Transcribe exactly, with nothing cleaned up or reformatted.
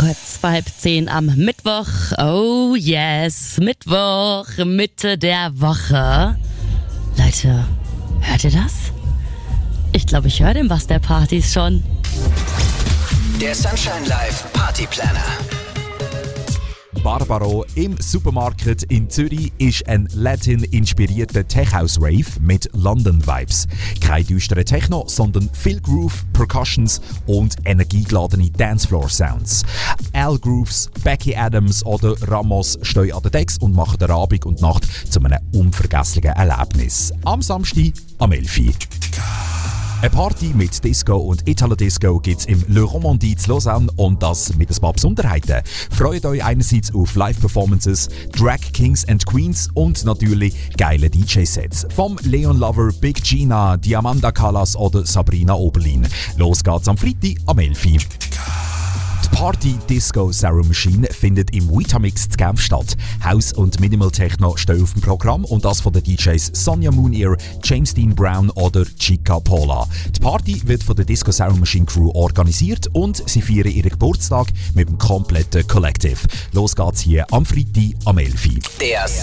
Kurz vor halb zehn am Mittwoch. Oh yes, Mittwoch, Mitte der Woche. Leute, hört ihr das? Ich glaube, ich höre den Bass der Partys schon. Der Sunshine Live Party Planner. Barbaro im Supermarkt in Zürich ist ein Latin-inspirierter Tech-House-Rave mit London-Vibes. Kein düsterer Techno, sondern viel Groove, Percussions und energiegeladene Dancefloor-Sounds. Al Grooves, Becky Adams oder Ramos stehen an den Decks und machen den Abend und Nacht zu einem unvergesslichen Erlebnis. Am Samstag am elf Uhr. Eine Party mit Disco und Italo-Disco gibt's im Le Romandie zu Lausanne und das mit ein paar Besonderheiten. Freut euch einerseits auf Live-Performances, Drag Kings and Queens und natürlich geile D J-Sets. Vom Leon Lover, Big Gina, Diamanda Callas oder Sabrina Oberlin. Los geht's am Freitag am elf Uhr. Die Party Disco Sound Machine findet im Vitamix zu Genf statt. House und Minimal Techno stehen auf dem Programm und das von den D Js Sonja Moonier, James Dean Brown oder Chica Paula. Die Party wird von der Disco Sound Machine Crew organisiert und sie feiern ihren Geburtstag mit dem kompletten Collective. Los geht's hier am Freitag am elf Uhr. Der